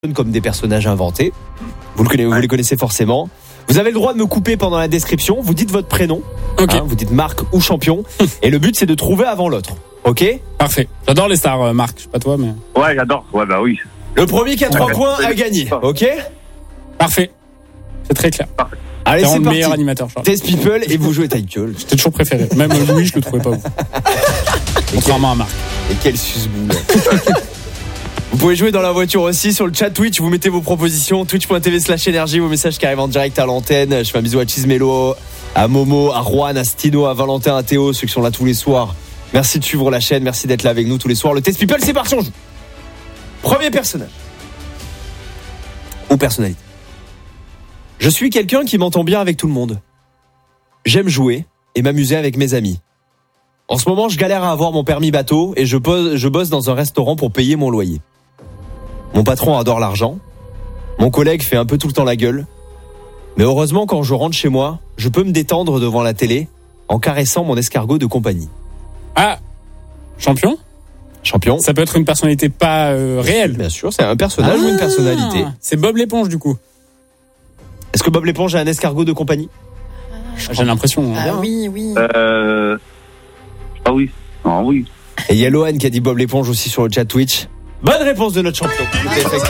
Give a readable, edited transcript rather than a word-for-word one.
comme des personnages inventés. Vous les connaissez forcément. Vous avez le droit de me couper pendant la description. Vous dites votre prénom. Ok. Vous dites Marc ou Champion. Et le but, c'est de trouver avant l'autre. Ok ? Parfait. J'adore les stars, Marc. Je sais pas toi, mais. Ouais, j'adore. Ouais, bah oui. Le premier qui a 3 points a gagné. Ok ? Parfait. C'est très clair. Allez, T'es c'est le parti. meilleur animateur, Charles. Test People et vous jouez ta gueule. J'étais toujours préféré. Même Louis, je le trouvais pas ouf. Contrairement à Marc. Et quel susboule. Vous pouvez jouer dans la voiture aussi sur le chat Twitch. Vous mettez vos propositions. Twitch.tv/énergie. Vos messages qui arrivent en direct à l'antenne. Je fais un bisou à Chismelo, à Momo, à Juan, à Stino, à Valentin, à Théo, ceux qui sont là tous les soirs. Merci de suivre la chaîne. Merci d'être là avec nous tous les soirs. Le Test People, c'est parti, on joue. Premier personnage. Ou personnalité. Je suis quelqu'un qui m'entend bien avec tout le monde. J'aime jouer et m'amuser avec mes amis. En ce moment, je galère à avoir mon permis bateau et je bosse dans un restaurant pour payer mon loyer. Mon patron adore l'argent. Mon collègue fait un peu tout le temps la gueule. Mais heureusement, quand je rentre chez moi, je peux me détendre devant la télé en caressant mon escargot de compagnie. Ah, Champion. Champion. Ça peut être une personnalité pas réelle. Bien sûr, c'est un personnage ou une personnalité. C'est Bob l'éponge, du coup. Est-ce que Bob l'éponge a un escargot de compagnie ? J'ai l'impression. Ah oui. Ah oui. Ah oui. Et il y a Lohan qui a dit Bob l'éponge aussi sur le chat Twitch. Bonne réponse de notre champion.